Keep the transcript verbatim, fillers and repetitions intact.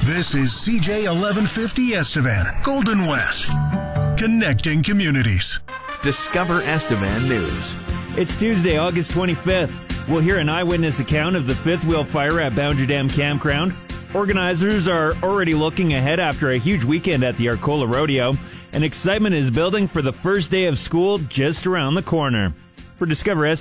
This is C J eleven fifty Estevan, Golden West, connecting communities. Discover Estevan News. It's Tuesday, August twenty-fifth. We'll hear an eyewitness account of the fifth wheel fire at Boundary Dam Campground. Organizers are already looking ahead after a huge weekend at the Arcola Rodeo, and excitement is building for the first day of school just around the corner. For Discover